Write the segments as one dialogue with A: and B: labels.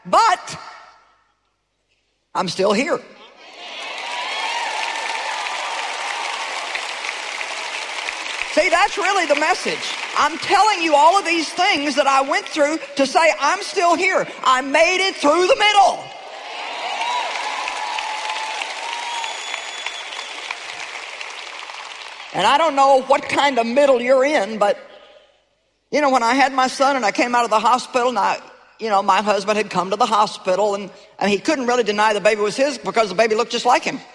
A: but I'm still here. See, that's really the message. I'm telling you all of these things that I went through to say I'm still here. I made it through the middle. And I don't know what kind of middle you're in, but, you know, when I had my son and I came out of the hospital, and my husband had come to the hospital, and he couldn't really deny the baby was his because the baby looked just like him.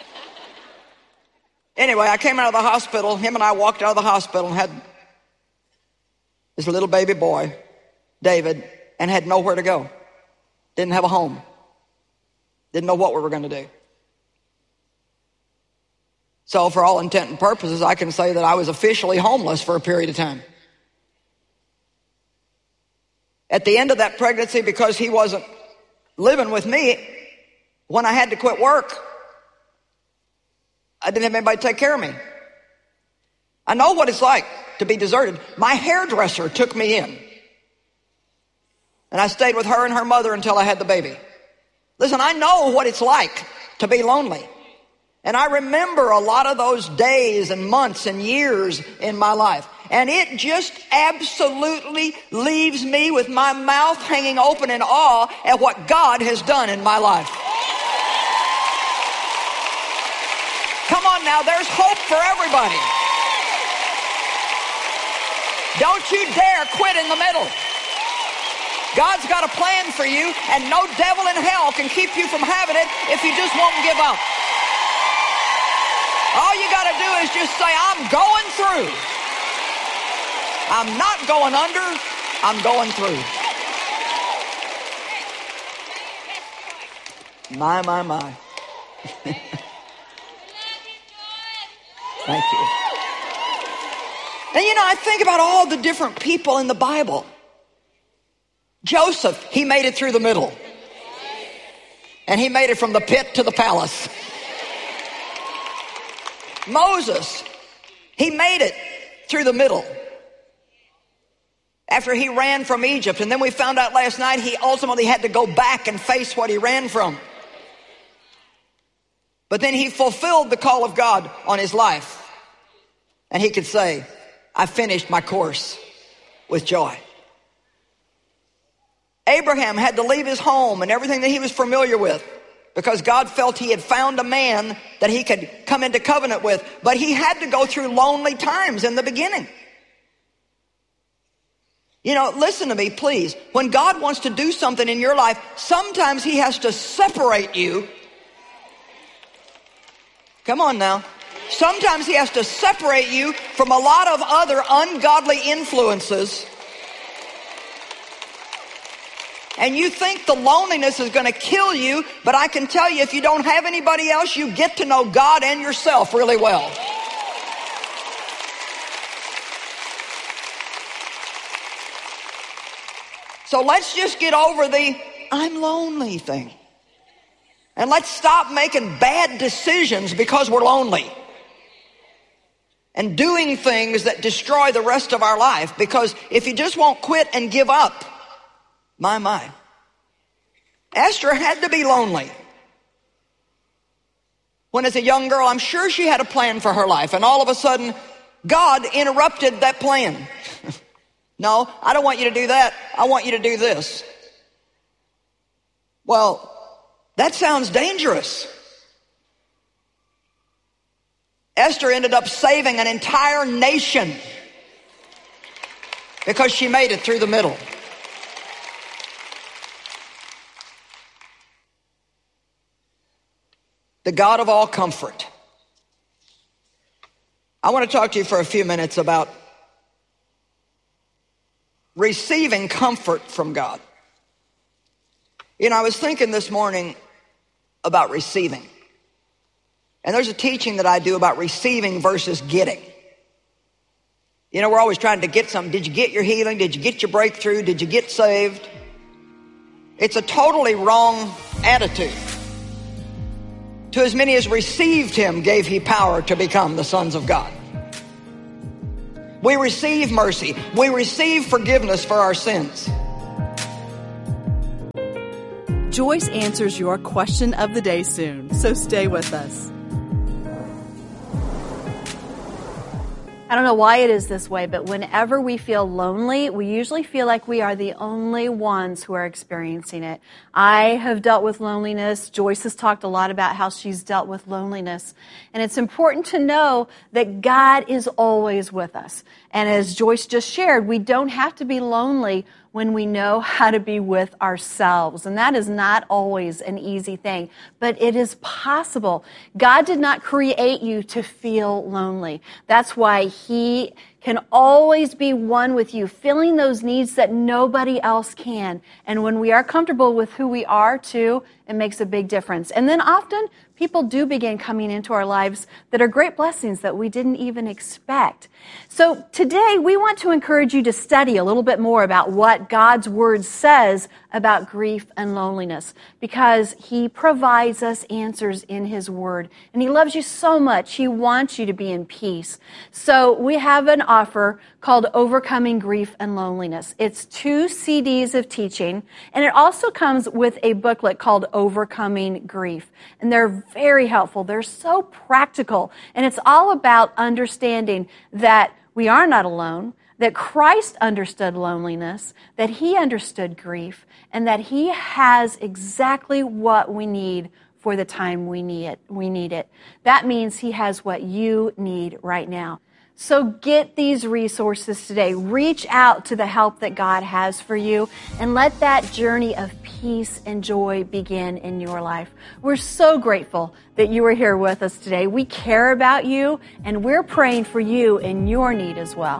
A: Anyway, I came out of the hospital. Him and I walked out of the hospital and had this little baby boy, David, and had nowhere to go. Didn't have a home. Didn't know what we were going to do. So for all intent and purposes, I can say that I was officially homeless for a period of time. At the end of that pregnancy, because he wasn't living with me, when I had to quit work, I didn't have anybody to take care of me. I know what it's like to be deserted. My hairdresser took me in. And I stayed with her and her mother until I had the baby. Listen, I know what it's like to be lonely. And I remember a lot of those days and months and years in my life. And it just absolutely leaves me with my mouth hanging open in awe at what God has done in my life. Come on now, there's hope for everybody. Don't you dare quit in the middle. God's got a plan for you, and no devil in hell can keep you from having it if you just won't give up. All you got to do is just say, I'm going through. I'm not going under, I'm going through. My. Thank you. And I think about all the different people in the Bible. Joseph, he made it through the middle. And he made it from the pit to the palace. Moses, he made it through the middle. After he ran from Egypt, and then we found out last night he ultimately had to go back and face what he ran from. But then he fulfilled the call of God on his life. And he could say, I finished my course with joy. Abraham had to leave his home and everything that he was familiar with because God felt he had found a man that he could come into covenant with. But he had to go through lonely times in the beginning. Listen to me, please. When God wants to do something in your life, sometimes he has to separate you. Come on now. Sometimes he has to separate you from a lot of other ungodly influences. And you think the loneliness is going to kill you, but I can tell you, if you don't have anybody else, you get to know God and yourself really well. So let's just get over the I'm lonely thing. And let's stop making bad decisions because we're lonely. And doing things that destroy the rest of our life. Because if you just won't quit and give up, my. Esther had to be lonely. When as a young girl, I'm sure she had a plan for her life. And all of a sudden, God interrupted that plan. No, I don't want you to do that. I want you to do this. Well, that sounds dangerous. Esther ended up saving an entire nation because she made it through the middle. The God of all comfort. I want to talk to you for a few minutes about receiving comfort from God. I was thinking this morning about receiving. And there's a teaching that I do about receiving versus getting. We're always trying to get something. Did you get your healing? Did you get your breakthrough? Did you get saved? It's a totally wrong attitude. To as many as received him, gave he power to become the sons of God. We receive mercy. We receive forgiveness for our sins.
B: Joyce answers your question of the day soon, so stay with us.
C: I don't know why it is this way, but whenever we feel lonely, we usually feel like we are the only ones who are experiencing it. I have dealt with loneliness. Joyce has talked a lot about how she's dealt with loneliness. And it's important to know that God is always with us. And as Joyce just shared, we don't have to be lonely when we know how to be with ourselves. And that is not always an easy thing, but it is possible. God did not create you to feel lonely. That's why He can always be one with you, filling those needs that nobody else can. And when we are comfortable with who we are too, it makes a big difference. And then often people do begin coming into our lives that are great blessings that we didn't even expect. So today we want to encourage you to study a little bit more about what God's Word says about grief and loneliness, because He provides us answers in His Word. And He loves you so much. He wants you to be in peace. So we have an offer called Overcoming Grief and Loneliness. It's 2 CDs of teaching, and it also comes with a booklet called Overcoming Grief. And they're very helpful. They're so practical. And it's all about understanding that we are not alone, that Christ understood loneliness, that He understood grief, and that He has exactly what we need for the time we need it. That means He has what you need right now. So get these resources today. Reach out to the help that God has for you and let that journey of peace and joy begin in your life. We're so grateful that you are here with us today. We care about you and we're praying for you in your need as well.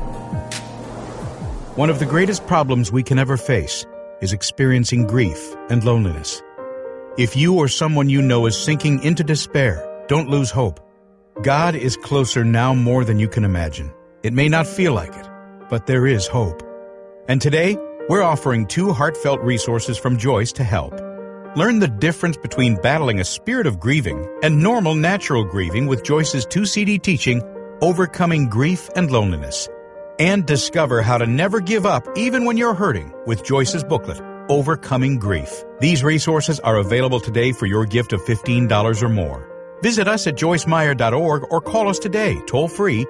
D: One of the greatest problems we can ever face is experiencing grief and loneliness. If you or someone you know is sinking into despair, don't lose hope. God is closer now more than you can imagine. It may not feel like it, but there is hope. And today, we're offering 2 heartfelt resources from Joyce to help. Learn the difference between battling a spirit of grieving and normal natural grieving with Joyce's 2 CD teaching, Overcoming Grief and Loneliness. And discover how to never give up even when you're hurting with Joyce's booklet, Overcoming Grief. These resources are available today for your gift of $15 or more. Visit us at joycemeyer.org or call us today, toll-free,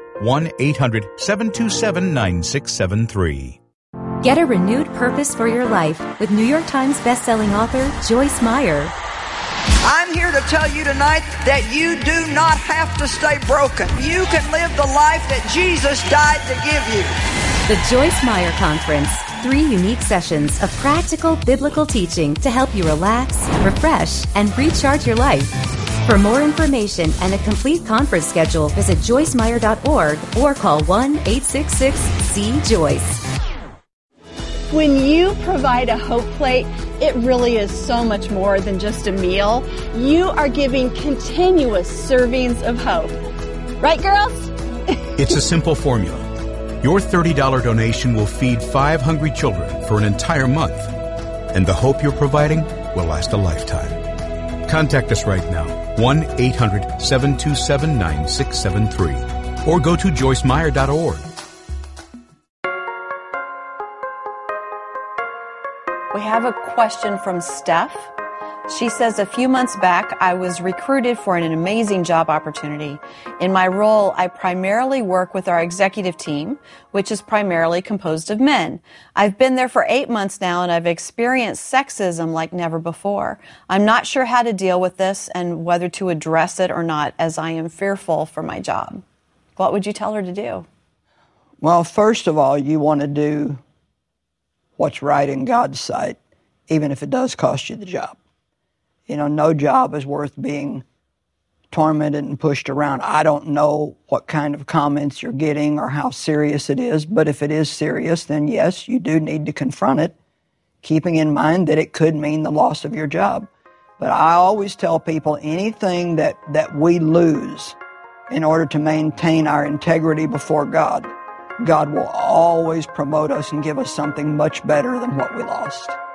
D: 1-800-727-9673.
E: Get a renewed purpose for your life with New York Times bestselling author Joyce Meyer.
A: I'm here to tell you tonight that you do not have to stay broken. You can live the life that Jesus died to give you.
E: The Joyce Meyer Conference. 3 unique sessions of practical biblical teaching to help you relax, refresh, and recharge your life. For more information and a complete conference schedule, visit joycemeyer.org or call 1-866-SEE-JOYCE.
B: When you provide a Hope Plate, it really is so much more than just a meal. You are giving continuous servings of hope. Right, girls?
D: It's a simple formula. Your $30 donation will feed 5 hungry children for an entire month, and the hope you're providing will last a lifetime. Contact us right now, 1-800-727-9673, or go to joycemeyer.org.
C: We have a question from Steph. She says, a few months back, I was recruited for an amazing job opportunity. In my role, I primarily work with our executive team, which is primarily composed of men. I've been there for 8 months now, and I've experienced sexism like never before. I'm not sure how to deal with this and whether to address it or not, as I am fearful for my job. What would you tell her to do?
A: Well, first of all, you want to do what's right in God's sight, even if it does cost you the job. You know, no job is worth being tormented and pushed around. I don't know what kind of comments you're getting or how serious it is, but if it is serious, then yes, you do need to confront it, keeping in mind that it could mean the loss of your job. But I always tell people anything that we lose in order to maintain our integrity before God, God will always promote us and give us something much better than what we lost.